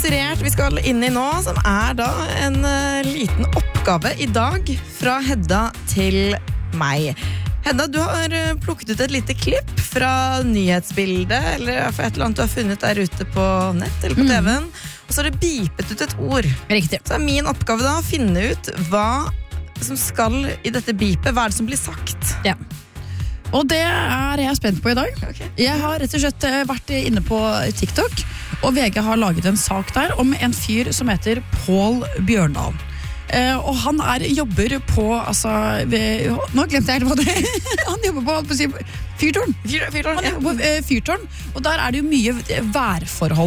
inspirert vi skal inn i nå, som da en liten oppgave i dag fra Hedda til meg. Hedda, du har plukket ut et lite klipp fra nyhetsbildet, eller for et eller annet du har funnet der ute på nett eller på TV-en, og så har det bipet ut et ord. Riktig. Så min oppgave da å finne ut hva som skal i dette bipet, hva det som blir sagt. Ja. Og det jeg spent på i dag. Okay. Jeg har rett og slett vært inne på TikTok, og VG har laget en sak der om en fyr som heter Pål Bjørndal. Og han jobber på nå glemte jeg helt hva det han jobber på fyrtårn. Han jobber på fyrtårn, og der det jo mye værforhold.